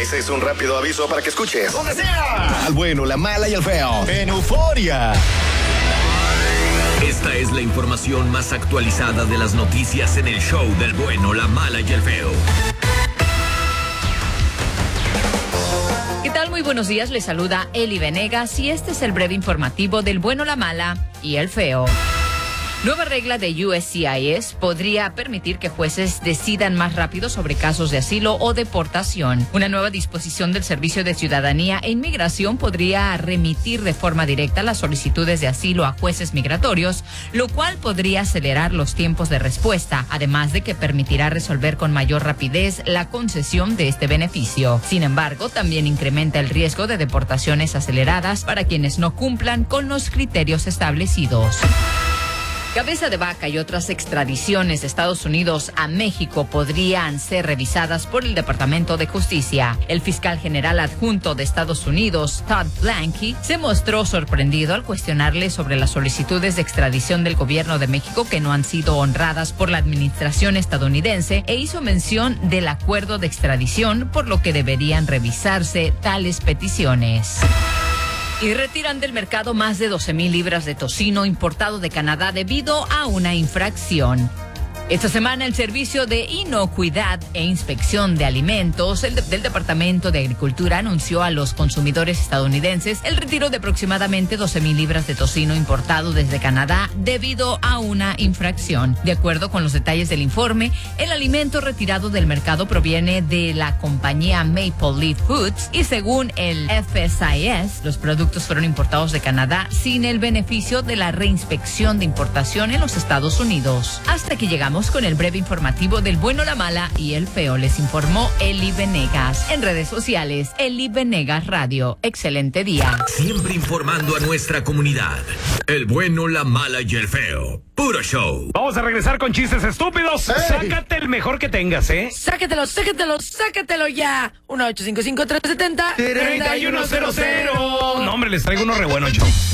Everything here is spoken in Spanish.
Ese es un rápido aviso para que escuches donde sea al bueno, la mala y el feo en Euforia. Esta es la información más actualizada de las noticias en el show del bueno, la mala y el feo. ¿Qué tal? Muy buenos días, les saluda Eli Venegas y este es el breve informativo del bueno, la mala y el feo. Nueva regla de USCIS podría permitir que jueces decidan más rápido sobre casos de asilo o deportación. Una nueva disposición del Servicio de Ciudadanía e Inmigración podría remitir de forma directa las solicitudes de asilo a jueces migratorios, lo cual podría acelerar los tiempos de respuesta, además de que permitirá resolver con mayor rapidez la concesión de este beneficio. Sin embargo, también incrementa el riesgo de deportaciones aceleradas para quienes no cumplan con los criterios establecidos. Cabeza de vaca y otras extradiciones de Estados Unidos a México podrían ser revisadas por el Departamento de Justicia. El fiscal general adjunto de Estados Unidos, Todd Blanke, se mostró sorprendido al cuestionarle sobre las solicitudes de extradición del gobierno de México que no han sido honradas por la administración estadounidense e hizo mención del acuerdo de extradición, por lo que deberían revisarse tales peticiones. Y retiran del mercado más de 12,000 libras de tocino importado de Canadá debido a una infracción. Esta semana el Servicio de Inocuidad e Inspección de Alimentos del Departamento de Agricultura anunció a los consumidores estadounidenses el retiro de aproximadamente 12,000 libras de tocino importado desde Canadá debido a una infracción. De acuerdo con los detalles del informe, el alimento retirado del mercado proviene de la compañía Maple Leaf Foods y según el FSIS, los productos fueron importados de Canadá sin el beneficio de la reinspección de importación en los Estados Unidos. Hasta que llegamos con el breve informativo del bueno, la mala y el feo. Les informó Eli Venegas. En redes sociales, Eli Venegas Radio. Excelente día. Siempre informando a nuestra comunidad. El bueno, la mala y el feo. Puro show. Vamos a regresar con chistes estúpidos. Hey. Sácate el mejor que tengas, ¿eh? Sácatelo ya. 1-855-370-3100. No, hombre, les traigo uno re bueno, yo.